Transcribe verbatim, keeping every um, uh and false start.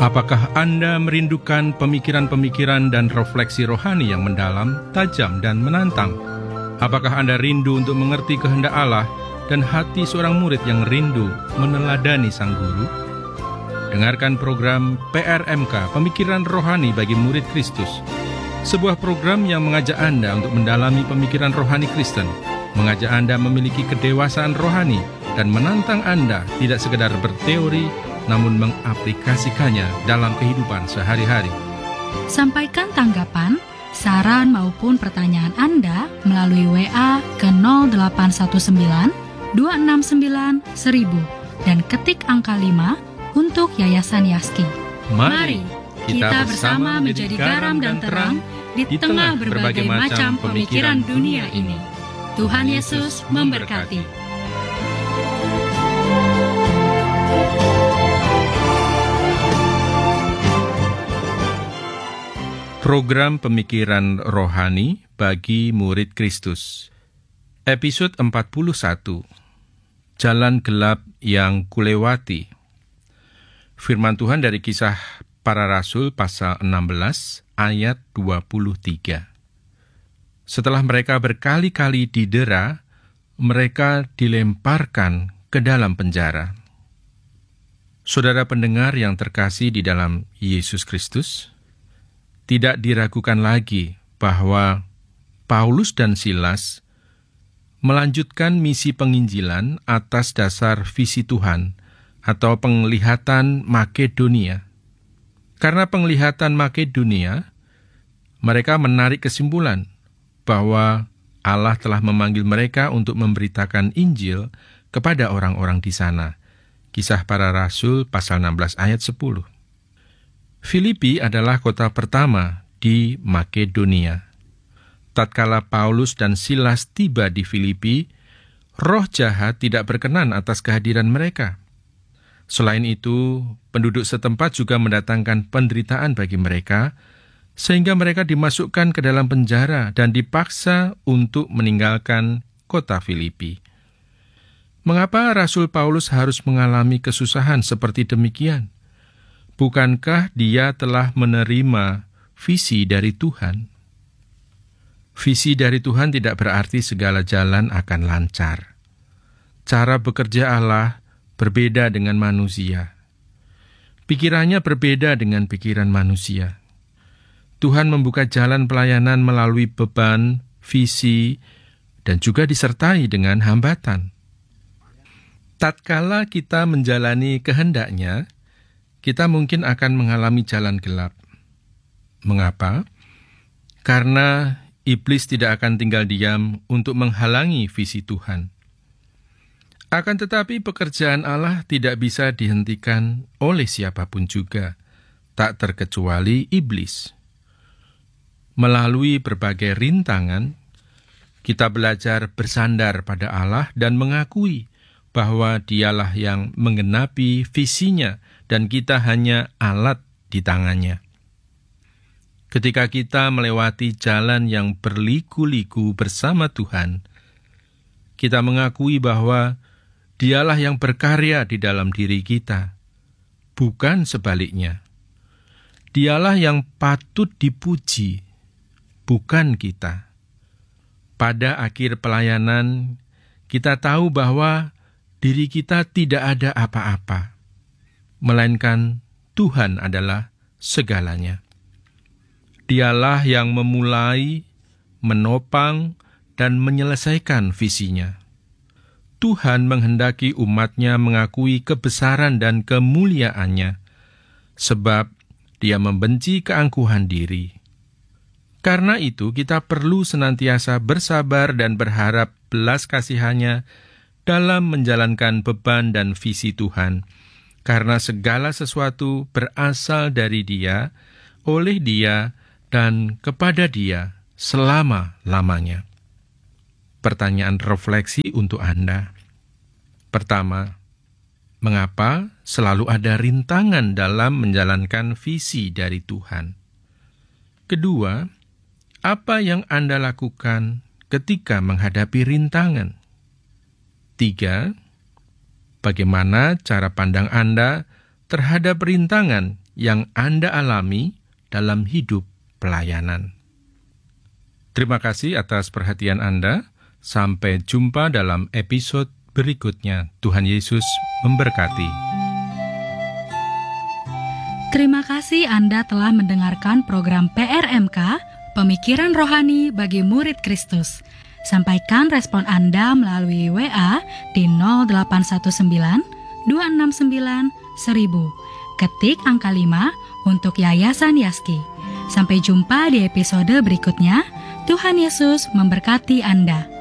Apakah Anda merindukan pemikiran-pemikiran dan refleksi rohani yang mendalam, tajam, dan menantang? Apakah Anda rindu untuk mengerti kehendak Allah dan hati seorang murid yang rindu meneladani Sang Guru? Dengarkan program P R M K, Pemikiran Rohani bagi Murid Kristus. Sebuah program yang mengajak Anda untuk mendalami pemikiran rohani Kristen, mengajak Anda memiliki kedewasaan rohani, dan menantang Anda tidak sekedar berteori, namun mengaplikasikannya dalam kehidupan sehari-hari. Sampaikan tanggapan, saran maupun pertanyaan Anda melalui W A ke nol delapan satu sembilan dua enam sembilan seribu dan ketik angka lima untuk Yayasan Yaski. Mari kita bersama menjadi garam dan terang di tengah berbagai macam pemikiran dunia ini. Tuhan Yesus memberkati. Program Pemikiran Rohani bagi Murid Kristus. Episode empat puluh satu. Jalan gelap yang kulewati. Firman Tuhan dari Kisah Para Rasul pasal enam belas ayat dua puluh tiga. Setelah mereka berkali-kali didera, mereka dilemparkan ke dalam penjara. Saudara pendengar yang terkasih di dalam Yesus Kristus, tidak diragukan lagi bahwa Paulus dan Silas melanjutkan misi penginjilan atas dasar visi Tuhan atau penglihatan Makedonia. Karena penglihatan Makedonia, mereka menarik kesimpulan bahwa Allah telah memanggil mereka untuk memberitakan Injil kepada orang-orang di sana. Kisah Para Rasul pasal enam belas ayat sepuluh. Filipi adalah kota pertama di Makedonia. Tatkala Paulus dan Silas tiba di Filipi, roh jahat tidak berkenan atas kehadiran mereka. Selain itu, penduduk setempat juga mendatangkan penderitaan bagi mereka, sehingga mereka dimasukkan ke dalam penjara dan dipaksa untuk meninggalkan kota Filipi. Mengapa Rasul Paulus harus mengalami kesusahan seperti demikian? Bukankah dia telah menerima visi dari Tuhan? Visi dari Tuhan tidak berarti segala jalan akan lancar. Cara bekerja Allah berbeda dengan manusia. Pikirannya berbeda dengan pikiran manusia. Tuhan membuka jalan pelayanan melalui beban, visi, dan juga disertai dengan hambatan. Tatkala kita menjalani kehendak-Nya, kita mungkin akan mengalami jalan gelap. Mengapa? Karena iblis tidak akan tinggal diam untuk menghalangi visi Tuhan. Akan tetapi pekerjaan Allah tidak bisa dihentikan oleh siapapun juga, tak terkecuali iblis. Melalui berbagai rintangan, kita belajar bersandar pada Allah dan mengakui bahwa Dialah yang menggenapi visinya dan kita hanya alat di tangannya. Ketika kita melewati jalan yang berliku-liku bersama Tuhan, kita mengakui bahwa Dialah yang berkarya di dalam diri kita, bukan sebaliknya. Dialah yang patut dipuji, bukan kita. Pada akhir pelayanan, kita tahu bahwa diri kita tidak ada apa-apa, melainkan Tuhan adalah segalanya. Dialah yang memulai, menopang, dan menyelesaikan visinya. Tuhan menghendaki umat-Nya mengakui kebesaran dan kemuliaan-Nya, sebab Dia membenci keangkuhan diri. Karena itu, kita perlu senantiasa bersabar dan berharap belas kasihan-Nya dalam menjalankan beban dan visi Tuhan, karena segala sesuatu berasal dari Dia, oleh Dia, dan kepada Dia selama-lamanya. Pertanyaan refleksi untuk Anda. Pertama, mengapa selalu ada rintangan dalam menjalankan visi dari Tuhan? Kedua, apa yang Anda lakukan ketika menghadapi rintangan? Tiga, bagaimana cara pandang Anda terhadap rintangan yang Anda alami dalam hidup pelayanan. Terima kasih atas perhatian Anda. Sampai jumpa dalam episode berikutnya. Tuhan Yesus memberkati. Terima kasih Anda telah mendengarkan program P R M K, Pemikiran Rohani bagi Murid Kristus. Sampaikan respon Anda melalui W A di nol delapan satu sembilan dua enam sembilan seribu. Ketik angka lima untuk Yayasan Yaski. Sampai jumpa di episode berikutnya. Tuhan Yesus memberkati Anda.